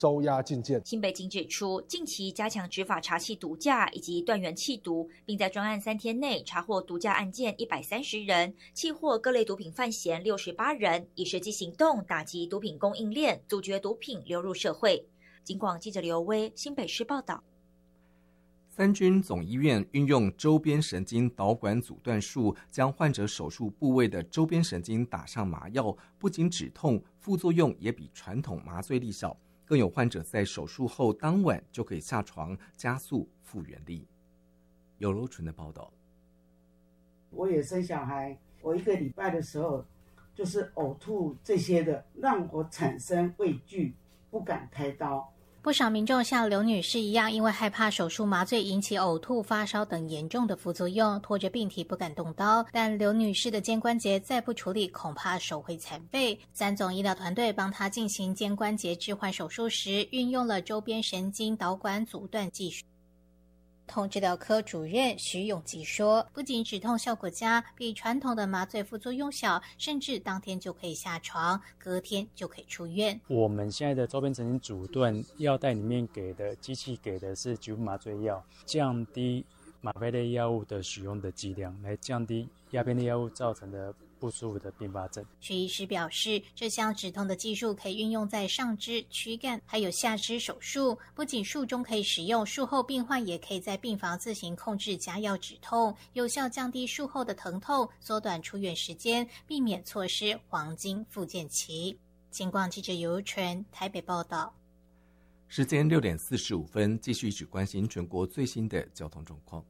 收押禁见。 新北警指出，近期加强执法查缉毒驾以及断源弃毒，并在专案3天内查获毒驾案件130人，缉获各类毒品犯嫌68人，以实际行动打击毒品供应链，阻绝毒品流入社会。警广记者刘威新北市报道。 三军总医院运用周边神经导管阻断术，将患者手术部位的周边神经打上麻药，不仅止痛，副作用也比传统麻醉力小，更有患者在手术后当晚就可以下床，加速复原力。有柔纯的报道。 我也生小孩，我1个礼拜的时候就是呕吐这些的，让我产生畏惧，不敢开刀。 不少民众像刘女士一样，因为害怕手术麻醉引起呕吐、发烧等严重的副作用，拖着病体不敢动刀。但刘女士的肩关节再不处理，恐怕手会残废。三总医疗团队帮她进行肩关节置换手术时，运用了周边神经导管阻断技术。痛治疗科主任徐永吉说，不仅止痛效果佳，比传统的麻醉副作用小，甚至当天就可以下床，隔天就可以出院。 我们现在的周边神经阻断药袋里面给的机器给的是局部麻醉药，降低吗啡类药物的使用的剂量，来降低鸦片类药物造成的不舒服的并发症。 徐医师表示，这项止痛的技术可以运用在上肢、躯干还有下肢手术，不仅术中可以使用，术后病患也可以在病房自行控制加药止痛，有效降低术后的疼痛，缩短出院时间，避免错失黄金复健期。警广记者尤纯台北报道。 时间6点45分，继续一起关心全国最新的交通状况。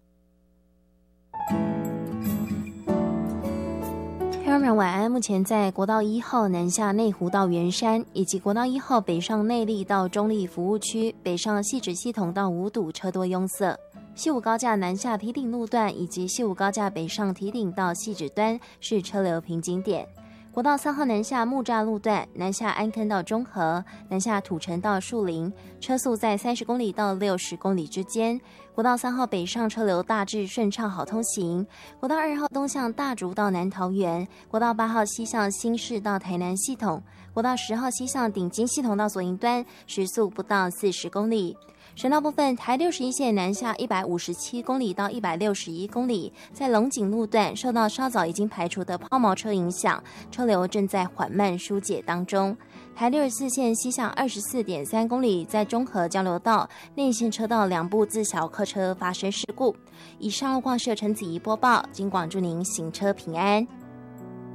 朋友们晚安。目前在国道1号南下内湖到圆山，以及国道1号北上内壢到中壢服务区，北上汐止系统到五堵车多拥塞。西武高架南下堤顶路段以及西武高架北上堤顶到汐止端是车流瓶颈点。国道3号南下木栅路段南下安坑到中和，南下土城到树林，车速在30公里到60公里之间。国道3号北上车流大致顺畅好通行。国道2号东向大竹到南桃园，国道8号西向新市到台南系统，国道10号西向顶金系统到左营端，时速不到40公里。省道部分，台61线南下157公里到161公里，在龙井路段受到稍早已经排除的抛锚车影响，车流正在缓慢疏解当中。台64线西向24.3公里，在中和交流道内线车道2部自小客车发生事故。以上路况是由陈子怡播报，警广祝您行车平安。